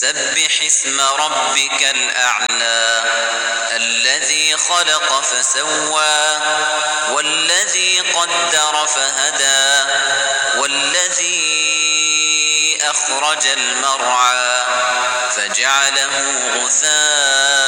سبح اسم ربك الأعلى الذي خلق فسوى والذي قدر فهدى والذي أخرج المرعى فجعله غثاء